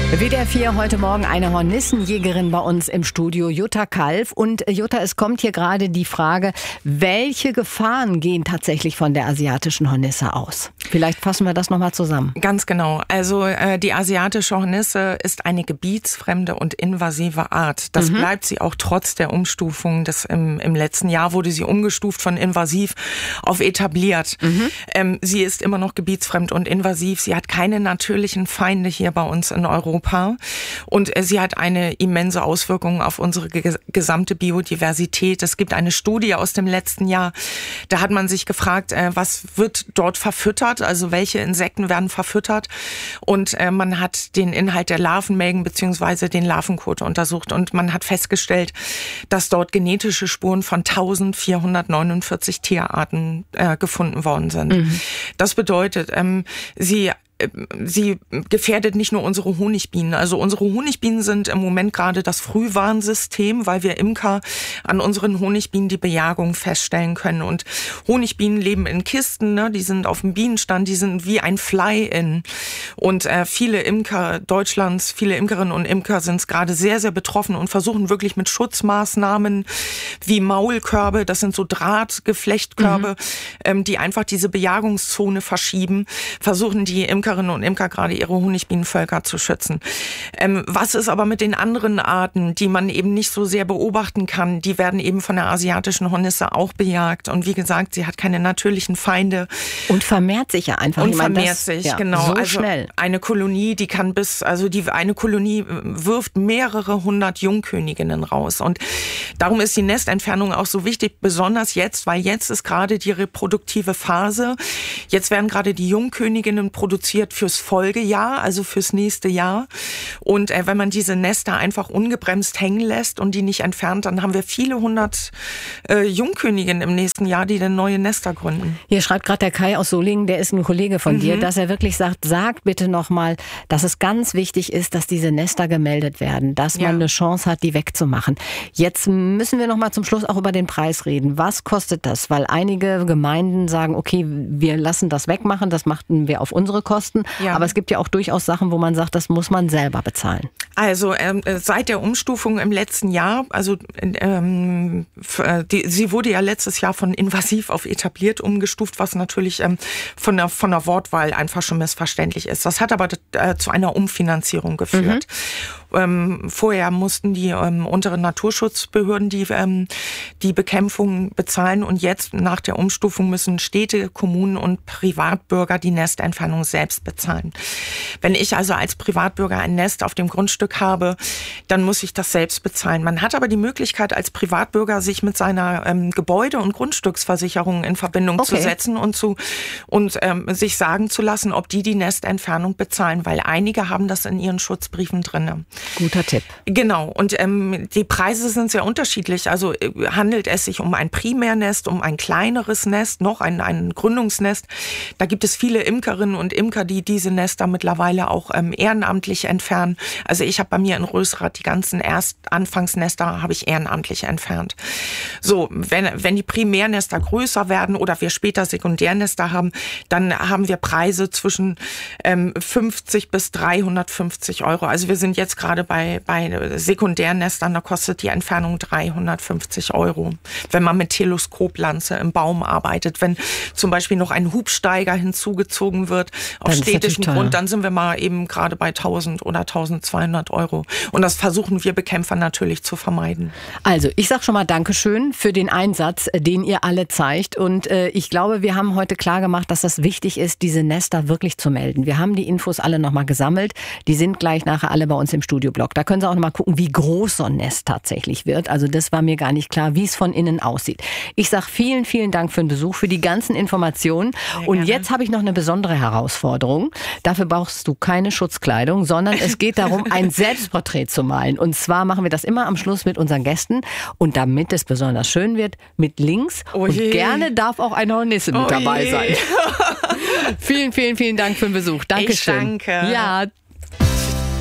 WDR 4 heute Morgen eine Hornissenjägerin bei uns im Studio, Jutta Kalf. Und Jutta, es kommt hier gerade die Frage, welche Gefahren gehen tatsächlich von der asiatischen Hornisse aus? Vielleicht fassen wir das nochmal zusammen. Ganz genau. Also die asiatische Hornisse ist eine gebietsfremde und invasive Art. Das bleibt sie auch trotz der Umstufung. Im letzten Jahr wurde sie umgestuft von invasiv auf etabliert. Sie ist immer noch gebietsfremd und invasiv. Sie hat keine natürlichen Feinde hier bei uns in Europa. Und sie hat eine immense Auswirkung auf unsere gesamte Biodiversität. Es gibt eine Studie aus dem letzten Jahr, da hat man sich gefragt, was wird dort verfüttert, also welche Insekten werden verfüttert. Und man hat den Inhalt der Larvenmägen bzw. den Larvenkot untersucht und man hat festgestellt, dass dort genetische Spuren von 1449 Tierarten gefunden worden sind. Das bedeutet, sie gefährdet nicht nur unsere Honigbienen. Also unsere Honigbienen sind im Moment gerade das Frühwarnsystem, weil wir Imker an unseren Honigbienen die Bejagung feststellen können. Und Honigbienen leben in Kisten, ne? Die sind auf dem Bienenstand, die sind wie ein Fly-in. Und viele Imker Deutschlands, viele Imkerinnen und Imker sind gerade sehr, sehr betroffen und versuchen wirklich mit Schutzmaßnahmen wie Maulkörbe, das sind so Drahtgeflechtkörbe, die einfach diese Bejagungszone verschieben, versuchen die Imkerinnen und Imker gerade ihre Honigbienenvölker zu schützen. Was ist aber mit den anderen Arten, die man eben nicht so sehr beobachten kann? Die werden eben von der asiatischen Hornisse auch bejagt. Und wie gesagt, sie hat keine natürlichen Feinde. Und vermehrt sich ja einfach. Und vermehrt sich, ja, genau. So also schnell. Eine Kolonie, eine Kolonie wirft mehrere hundert Jungköniginnen raus. Und darum ist die Nestentfernung auch so wichtig, besonders jetzt, weil jetzt ist gerade die reproduktive Phase. Jetzt werden gerade die Jungköniginnen produziert fürs Folgejahr, also fürs nächste Jahr. Und wenn man diese Nester einfach ungebremst hängen lässt und die nicht entfernt, dann haben wir viele hundert Jungköniginnen im nächsten Jahr, die dann neue Nester gründen. Hier schreibt gerade der Kai aus Solingen, der ist ein Kollege von dir, dass er wirklich sagt bitte nochmal, dass es ganz wichtig ist, dass diese Nester gemeldet werden, dass man eine Chance hat, die wegzumachen. Jetzt müssen wir nochmal zum Schluss auch über den Preis reden. Was kostet das? Weil einige Gemeinden sagen, okay, wir lassen das wegmachen, das machten wir auf unsere Kosten. Ja. Aber es gibt ja auch durchaus Sachen, wo man sagt, das muss man selber bezahlen. Also seit der Umstufung im letzten Jahr, also sie wurde ja letztes Jahr von invasiv auf etabliert umgestuft, was natürlich von der Wortwahl einfach schon missverständlich ist. Das hat aber zu einer Umfinanzierung geführt. Vorher mussten die unteren Naturschutzbehörden die Bekämpfung bezahlen und jetzt nach der Umstufung müssen Städte, Kommunen und Privatbürger die Nestentfernung selbst bezahlen. Wenn ich also als Privatbürger ein Nest auf dem Grundstück habe, dann muss ich das selbst bezahlen. Man hat aber die Möglichkeit als Privatbürger sich mit seiner Gebäude- und Grundstücksversicherung in Verbindung zu setzen und sich sagen zu lassen, ob die Nestentfernung bezahlen, weil einige haben das in ihren Schutzbriefen drin. Guter Tipp. Genau. Und die Preise sind sehr unterschiedlich. Also handelt es sich um ein Primärnest, um ein kleineres Nest, noch ein Gründungsnest. Da gibt es viele Imkerinnen und Imker, die diese Nester mittlerweile auch ehrenamtlich entfernen. Also ich habe bei mir in Rösrath die ganzen Anfangsnester habe ich ehrenamtlich entfernt. So, wenn die Primärnester größer werden oder wir später Sekundärnester haben, dann haben wir Preise zwischen 50 bis 350 Euro. Also wir sind jetzt gerade bei Sekundärnestern, da kostet die Entfernung 350 Euro. Wenn man mit Teleskoplanze im Baum arbeitet, wenn zum Beispiel noch ein Hubsteiger hinzugezogen wird auf städtischem Grund, dann sind wir mal eben gerade bei 1000 oder 1200 Euro. Und das versuchen wir Bekämpfer natürlich zu vermeiden. Also ich sage schon mal Dankeschön für den Einsatz, den ihr alle zeigt. Und ich glaube, wir haben heute klar gemacht, dass das wichtig ist, diese Nester wirklich zu melden. Wir haben die Infos alle nochmal gesammelt. Die sind gleich nachher alle bei uns im Studioblock. Da können Sie auch noch mal gucken, wie groß so ein Nest tatsächlich wird. Also das war mir gar nicht klar, wie es von innen aussieht. Ich sage vielen, vielen Dank für den Besuch, für die ganzen Informationen. Und jetzt habe ich noch eine besondere Herausforderung. Dafür brauchst du keine Schutzkleidung, sondern es geht darum, ein Selbstporträt zu malen. Und zwar machen wir das immer am Schluss mit unseren Gästen. Und damit es besonders schön wird, mit links. Und gerne darf auch eine Hornisse mit dabei sein. Vielen, vielen, vielen Dank für den Besuch. Dankeschön. Ich danke. Ja.